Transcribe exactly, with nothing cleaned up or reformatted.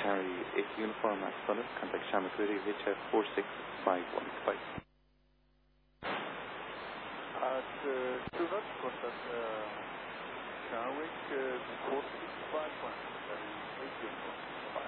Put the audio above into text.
Harry eight Uniform at Summit, contact Shamrock Radio H F four six five one. Bye. At uh, Summit, contact uh, Shamrock uh, four six five one. Harry eight Uniform.